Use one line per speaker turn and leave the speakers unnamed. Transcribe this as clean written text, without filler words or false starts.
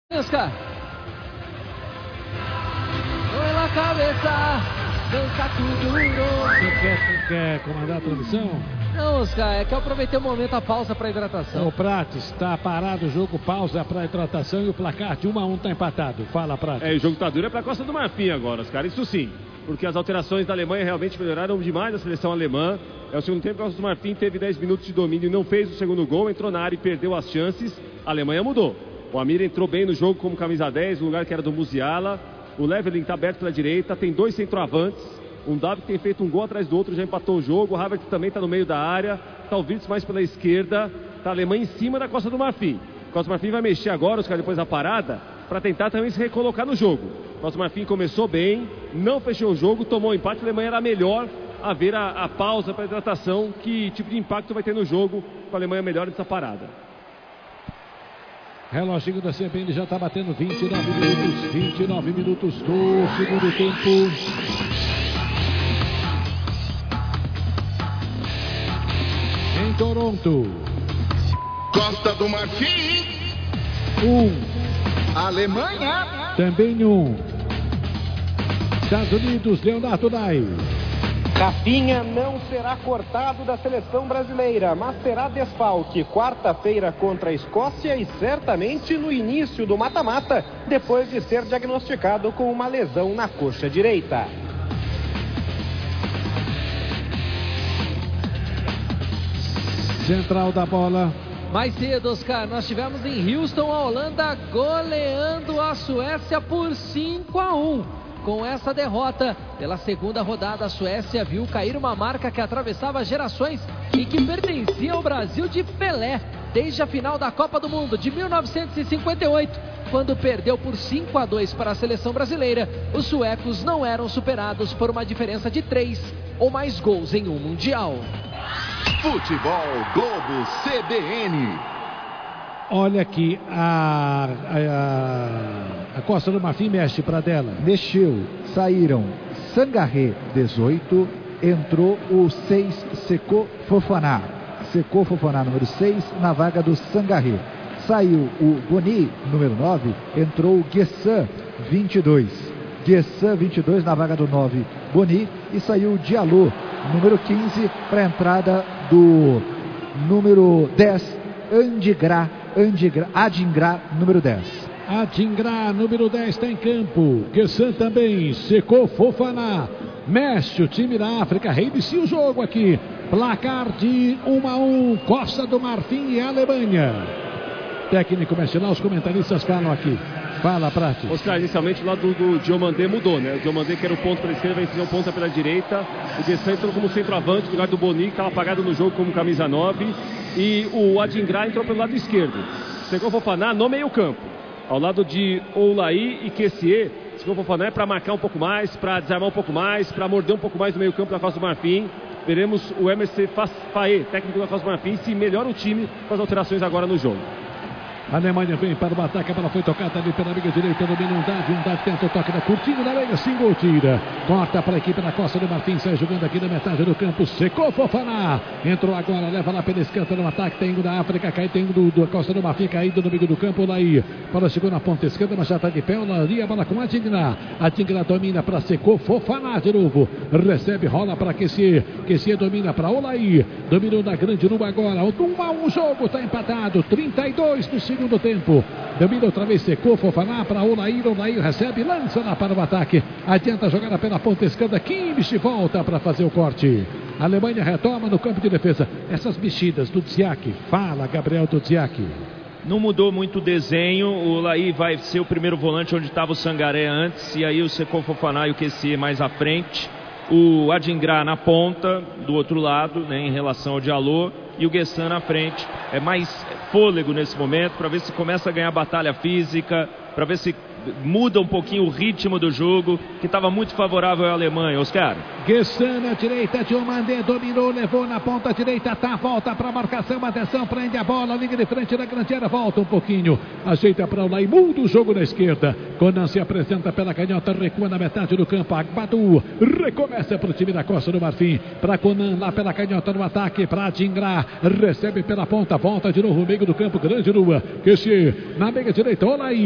Oscar. Põe na cabeça, dança tudo.
Você quer comandar a transmissão?
Não, Oscar, é que eu aproveitei o momento, a pausa para hidratação.
O Prates, está parado o jogo, pausa para hidratação e o placar de 1-1 está empatado. Fala, Prates.
O jogo tá duro para a Costa do Marfim agora, Oscar, isso sim. Porque as alterações da Alemanha realmente melhoraram demais a seleção alemã. O segundo tempo, a Costa do Marfim teve 10 minutos de domínio e não fez o segundo gol, entrou na área e perdeu as chances. A Alemanha mudou. O Amir entrou bem no jogo como camisa 10, no lugar que era do Musiala. O Leveling está aberto pela direita, tem dois centroavantes. Um David tem feito um gol atrás do outro, já empatou o jogo. O Havertz também está no meio da área. Está o Wirtz mais pela esquerda. Está a Alemanha em cima da Costa do Marfim. A Costa do Marfim vai mexer agora, os caras depois da parada, para tentar também se recolocar no jogo. A Costa do Marfim começou bem, não fechou o jogo, tomou o empate. A Alemanha era melhor a ver a pausa para a hidratação. Que tipo de impacto vai ter no jogo com a Alemanha melhor nessa parada.
Reloginho da CBN já está batendo 29 minutos. 29 minutos do segundo tempo. Em Toronto.
Costa do Marfim.
1.
Alemanha.
Também 1. Estados Unidos, Leonardo Nai.
Rafinha não será cortado da seleção brasileira, mas será desfalque quarta-feira contra a Escócia e certamente no início do mata-mata, depois de ser diagnosticado com uma lesão na coxa direita.
Central da bola.
Mais cedo, Oscar, nós tivemos em Houston a Holanda goleando a Suécia por 5-1. Com essa derrota, pela segunda rodada, a Suécia viu cair uma marca que atravessava gerações e que pertencia ao Brasil de Pelé, desde a final da Copa do Mundo de 1958, quando perdeu por 5-2 para a seleção brasileira. Os suecos não eram superados por uma diferença de 3 ou mais gols em um Mundial.
Futebol Globo CBN.
Olha aqui, a Costa do Marfim mexe para dela.
Mexeu, saíram Sangaré, 18, entrou o 6, Seko Fofana. Seko Fofana, número 6, na vaga do Sangaré. Saiu o Boni, número 9, entrou o Guessan, 22. Guessan, 22, na vaga do 9, Boni. E saiu o Diallo, número 15, para a entrada do número 10, Adingra, número 10.
Adingra, número 10, está em campo. Guessan também. Seko Fofana. Mexe o time da África. Reinicia o jogo aqui. Placar de 1-1. Costa do Marfim e Alemanha. Técnico mexe lá, os comentaristas falam aqui. Fala, Prates.
Oscar, inicialmente o lado do Diomandé mudou, né? O Diomandé, que era o ponto pela esquerda, vai ser o ponta pela direita. O Guessan entrou como centroavante, no lugar do Boni, que estava apagado no jogo como camisa 9. E o Adingra entrou pelo lado esquerdo. Seko Fofana no meio campo, ao lado de Oulahi e Kessié. Seko Fofana é para marcar um pouco mais, para desarmar um pouco mais, para morder um pouco mais no meio campo da Costa do Marfim. Veremos o Emerson Faé, técnico da Costa do Marfim, se melhora o time com as alterações agora no jogo.
A Alemanha vem para o ataque, a bola foi tocada ali pela amiga direita, domina um Davi tenta o toque da curtinho da meia, single tira, corta para a equipe da Costa do Marfim, sai jogando aqui na metade do campo, Seko Fofana, entrou agora, leva lá pela esquerda no ataque, tem um da África, tem um do Costa do Marfim, caído no meio do campo, Oulahi, bola chegou na ponta esquerda, mas já está de pé, Oulahi, a bola com Adingra domina para Seko Fofana de novo, recebe, rola para Kessié domina para Oulahi, dominou na grande rua agora, 1-1 jogo, está empatado, 32 do segundo tempo, domina outra vez Seko Fofana para Oulahi recebe, lança lá para o ataque, adianta a jogada pela ponta esquerda, Kimmich volta para fazer o corte, a Alemanha retoma no campo de defesa, essas mexidas do Dziak, fala Gabriel do Dziak.
Não mudou muito o desenho, o Oulahi vai ser o primeiro volante onde estava o Sangaré antes, e aí o Seko Fofana e o Kessié mais à frente, o Adingra na ponta, do outro lado, né, em relação ao Diallo, e o Guessan na frente. É mais fôlego nesse momento, para ver se começa a ganhar batalha física, para ver se muda um pouquinho o ritmo do jogo, que estava muito favorável à Alemanha, Oscar.
Guessan na direita, Diomandé dominou, levou na ponta direita, volta para a marcação, atenção, prende a bola, linha de frente da grande área, volta um pouquinho, ajeita para o Oulahi, muda o jogo na esquerda, Conan se apresenta pela canhota, recua na metade do campo, Agbadou, recomeça para o time da Costa do Marfim, para Conan lá pela canhota no ataque, para Adingra, recebe pela ponta, volta de novo no meio do campo, grande rua, Kessié, na meia direita, Oulahi.